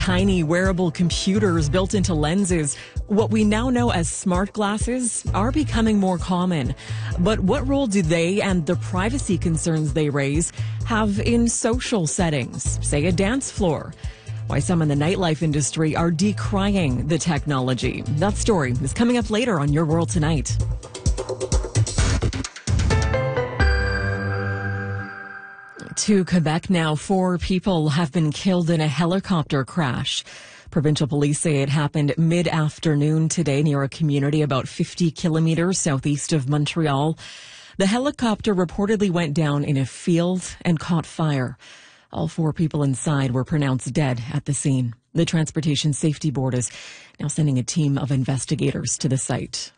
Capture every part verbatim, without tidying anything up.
Tiny wearable computers built into lenses, what we now know as smart glasses, are becoming more common. But what role do they and the privacy concerns they raise have in social settings, say a dance floor? Why some in the nightlife industry are decrying the technology. That story is coming up later on Your World Tonight. To Quebec now, four people have been killed in a helicopter crash. Provincial police say it happened mid-afternoon today near a community about fifty kilometers southeast of Montreal. The helicopter reportedly went down in a field and caught fire. All four people inside were pronounced dead at the scene. The Transportation Safety Board is now sending a team of investigators to the site.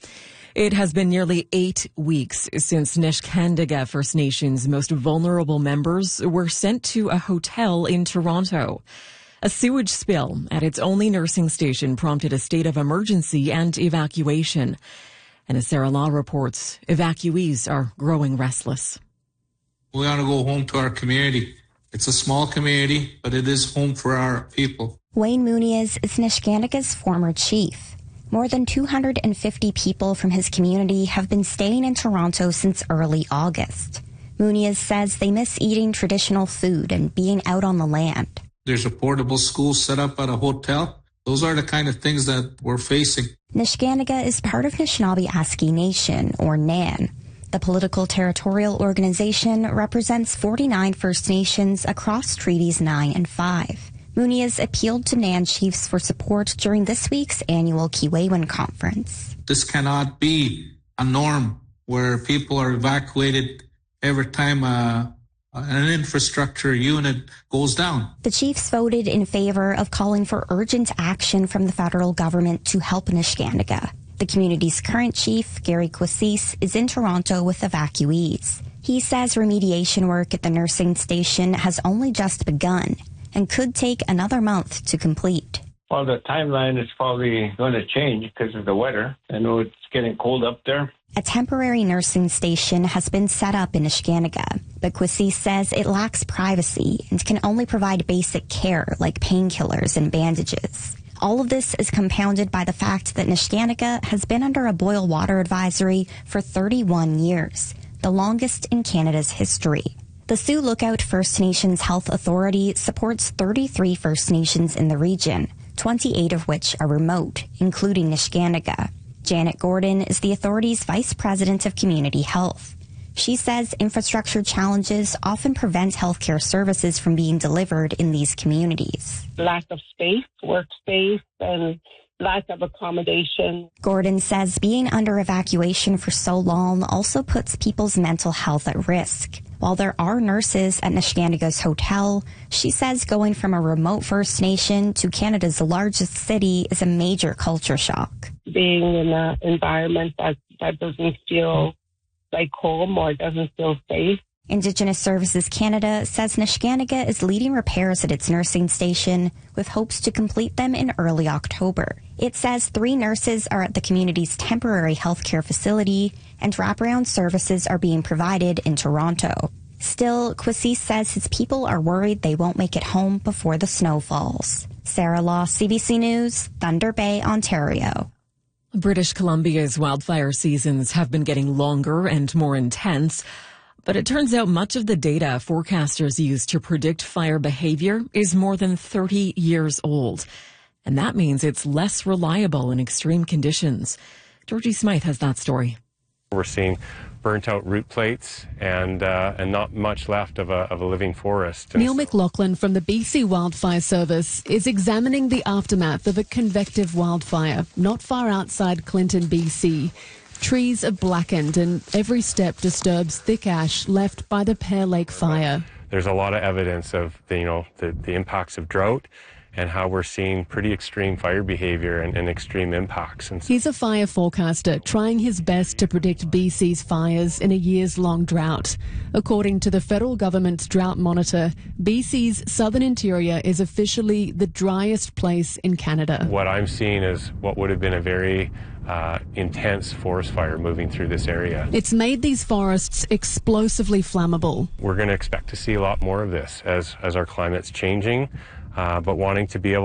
It has been nearly eight weeks since Niskandiga First Nations' most vulnerable members were sent to a hotel in Toronto. A sewage spill at its only nursing station prompted a state of emergency and evacuation. And as Sarah Law reports, evacuees are growing restless. We want to go home to our community. It's a small community, but it is home for our people. Wayne Muniz is Niskandiga's former chief. More than two hundred fifty people from his community have been staying in Toronto since early August. Muniz says they miss eating traditional food and being out on the land. There's a portable school set up at a hotel. Those are the kind of things that we're facing. Niskandiga is part of Anishinaabe-Aski Nation, or N A N. The political territorial organization represents forty-nine First Nations across Treaties nine and five. Muniz appealed to N A N chiefs for support during this week's annual Kiwewan conference. This cannot be a norm where people are evacuated every time uh, an infrastructure unit goes down. The chiefs voted in favor of calling for urgent action from the federal government to help Niskandiga. The community's current chief, Gary Quassis, is in Toronto with evacuees. He says remediation work at the nursing station has only just begun and could take another month to complete. Well, the timeline is probably going to change because of the weather. I know it's getting cold up there. A temporary nursing station has been set up in Niskandiga, but Quassis says it lacks privacy and can only provide basic care like painkillers and bandages. All of this is compounded by the fact that Niskandiga has been under a boil water advisory for thirty-one years, the longest in Canada's history. The Sioux Lookout First Nations Health Authority supports thirty-three First Nations in the region, twenty-eight of which are remote, including Niskandiga. Janet Gordon is the authority's Vice President of Community Health. She says infrastructure challenges often prevent healthcare services from being delivered in these communities. Lack of space, workspace, and lack of accommodation. Gordon says being under evacuation for so long also puts people's mental health at risk. While there are nurses at Niskandiga's hotel, she says going from a remote First Nation to Canada's largest city is a major culture shock. Being in an environment that, that doesn't feel like home or doesn't feel safe. Indigenous Services Canada says Niskandiga is leading repairs at its nursing station with hopes to complete them in early October. It says three nurses are at the community's temporary healthcare facility and wraparound services are being provided in Toronto. Still, Quassis says his people are worried they won't make it home before the snow falls. Sarah Law, C B C News, Thunder Bay, Ontario. British Columbia's wildfire seasons have been getting longer and more intense. But it turns out much of the data forecasters use to predict fire behavior is more than thirty years old. And that means it's less reliable in extreme conditions. Georgie Smythe has that story. We're seeing burnt out root plates and uh, and not much left of a, of a living forest. Neil McLaughlin from the B C Wildfire Service is examining the aftermath of a convective wildfire not far outside Clinton, B C. Trees are blackened and every step disturbs thick ash left by the Pear Lake fire. There's a lot of evidence of the, you know, the, the impacts of drought and how we're seeing pretty extreme fire behavior and, and extreme impacts. And He's a fire forecaster trying his best to predict B C's fires in a years-long drought. According to the federal government's drought monitor, B C's southern interior is officially the driest place in Canada. What I'm seeing is what would have been a very uh, intense forest fire moving through this area. It's made these forests explosively flammable. We're going to expect to see a lot more of this as, as our climate's changing. uh, but wanting to be able